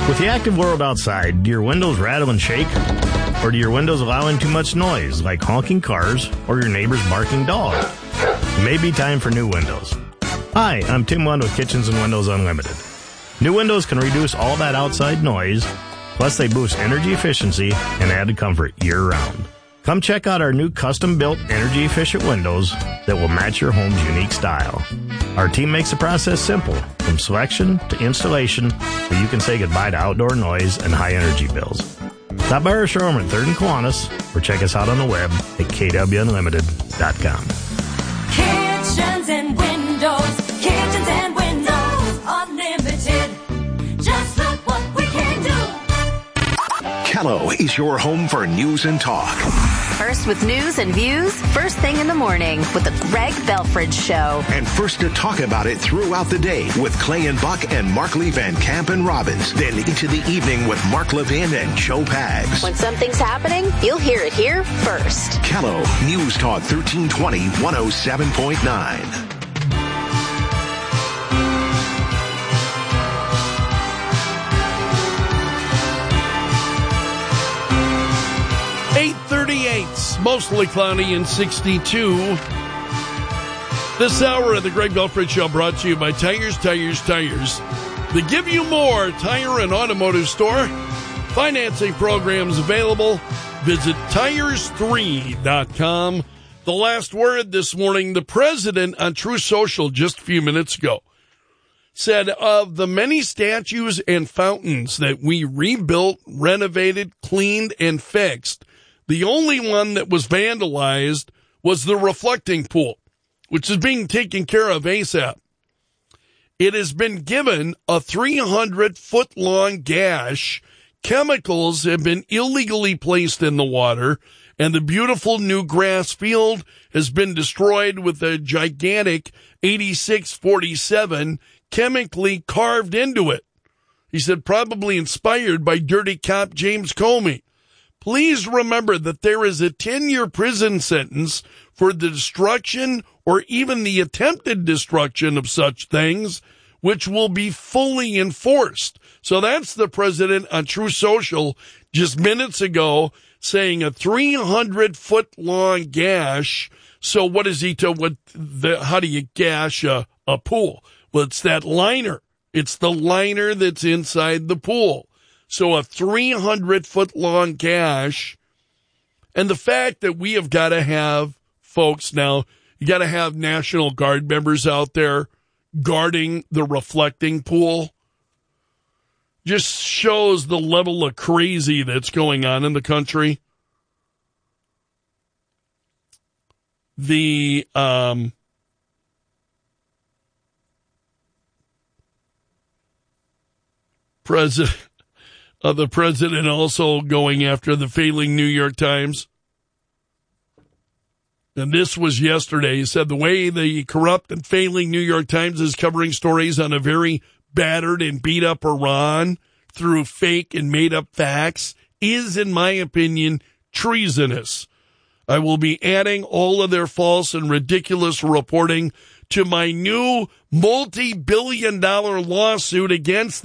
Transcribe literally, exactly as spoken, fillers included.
With the active world outside, do your windows rattle and shake? Or do your windows allow in too much noise, like honking cars or your neighbor's barking dog? It may be time for new windows. Hi, I'm Tim Lund with Kitchens and Windows Unlimited. New windows can reduce all that outside noise, plus they boost energy efficiency and added comfort year-round. Come check out our new custom-built energy-efficient windows that will match your home's unique style. Our team makes the process simple, from selection to installation, so you can say goodbye to outdoor noise and high-energy bills. Stop by our showroom at third and Kiwanis, or check us out on the web at k w unlimited dot com. Kitchens and Windows, Kitchens and Windows Unlimited. Just look what we can do. Kello is your home for news and talk. First with news and views, first thing in the morning with the Greg Belfridge Show. And first to talk about it throughout the day with Clay and Buck and Mark Lee Van Camp and Robbins. Then into the evening with Mark Levin and Joe Pags. When something's happening, you'll hear it here first. Kello, News Talk thirteen twenty, one oh seven point nine. eight thirty-eight, mostly cloudy and sixty-two. This hour of the Greg Belfridge Show brought to you by Tires, Tires, Tires. They give you more. Tire and automotive store. Financing programs available. Visit tires three dot com. The last word this morning, the president on True Social just a few minutes ago said of the many statues and fountains that we rebuilt, renovated, cleaned, and fixed, the only one that was vandalized was the reflecting pool, which is being taken care of ASAP. It has been given a three hundred foot long gash. Chemicals have been illegally placed in the water, and the beautiful new grass field has been destroyed with a gigantic eighty-six forty-seven chemically carved into it. He said probably inspired by dirty cop James Comey. Please remember that there is a ten-year prison sentence for the destruction or even the attempted destruction of such things, which will be fully enforced. So that's the president on True Social just minutes ago saying a three hundred foot long gash. So what is he to what? The, how do you gash a, a pool? Well, it's that liner. It's the liner that's inside the pool. So a three hundred foot long gash. And the fact that we have got to have folks now, you got to have National Guard members out there guarding the reflecting pool, just shows the level of crazy that's going on in the country. The, um, president, uh, the president also going after the failing New York Times. And this was yesterday. He said the way the corrupt and failing New York Times is covering stories on a very battered and beat up Iran through fake and made up facts is, in my opinion, treasonous. I will be adding all of their false and ridiculous reporting to my new multi-billion dollar lawsuit against